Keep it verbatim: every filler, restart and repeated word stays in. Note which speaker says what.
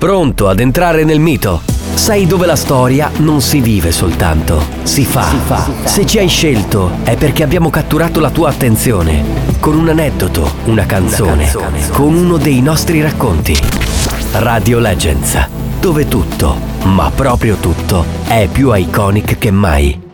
Speaker 1: Pronto ad entrare nel mito? Sei dove la storia non si vive soltanto, si fa. Si fa. Se ci hai scelto è perché abbiamo catturato la tua attenzione con un aneddoto, una canzone, una canzone. Con uno dei nostri racconti. Radio Legends, dove tutto, ma proprio tutto, è più iconic che mai.